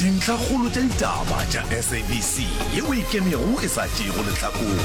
dintlha kgolo tša ditaba tša SABC yeo e kemego e sa tšego lehlakore.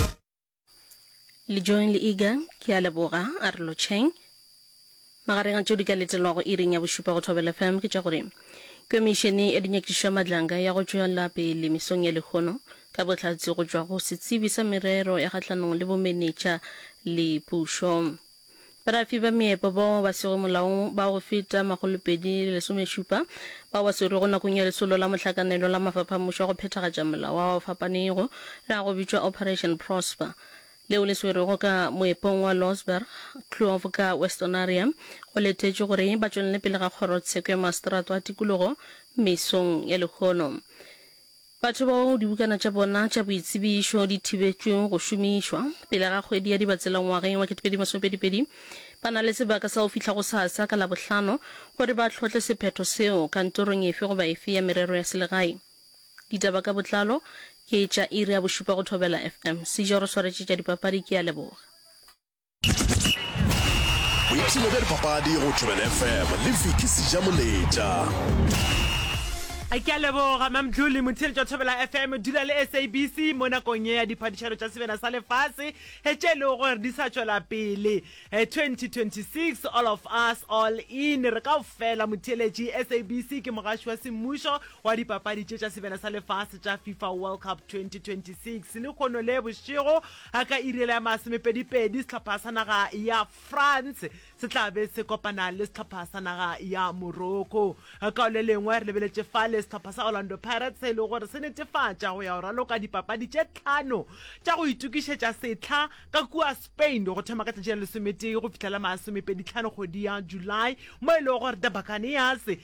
Le join le iga ke a leboga a re lo cheng magareng a tšeo di ka letelwago iring ya bošupa go Thobela FM ke tša gore komišene e dinyakiša madlanga ya go tšwela pele mesong ya lekgono ka bohlatse go tšwa go setsebi sa merero ya kgahlanong le bomenetša le pušo. Barafi ba meepo bao ba sego molaong ba go feta 217 bao ba swerego nakong ya lesolo la mohlakanelo la mafaphamušo go phethagatša molao wa fapanego la go bitšwa Operation Prosper leo le swerego ka moepong wa Losberg Clove ka Western Area go letetše gore ba tšwelele pele ga kgorotsheko ya mastrato a tikologo mesong ya lekgono. Batho bao dibukana tša bona tša boitsebišo di thibetšwe go šomišwa pele ga kgwedi ya dibatselangwageng wa 2022 ba na le sebaka sa go fihla go sasa ka Labohlano gore ba tlhotle sephetho seo kantorong efe goba efe ya merero ya selegae. Ditaba ka botlalo ke tša iri ya bošupa go Thobela FM. Sejaro swaretše tša dipapadi ke a leboga. Boipsino bja dipapadi go Thobela FM le Viki Sejamoletša. A ke a leboga mamdluli motheletša Thobela FM dula le SABC mo nakong ya diphadišano tša sebena sa lefase e tše le gore di sa tšwela pele 2026 all of us all in re ka fela motheletši SABC ke mogaši wa semmušo wa dipapadi tše tša sebena sa lefase tša FIFA World Cup 2026 le kgono le bošego a ka irela ya masomepedipedi sehlopha sa naga ya France se tla be se kopana le sehlopha sa naga ya Morocco ka o le lengwe re lebeletše fale sehlopha sa Orlando Pirates e le gore se netefatša go ya go raloka dipapadi tše 5 tša go itukišetša setla ka kua Spain go thoma ka tšatši la 13 go fihlela 25 kgwedi ya July mo e le gore the Buccaneers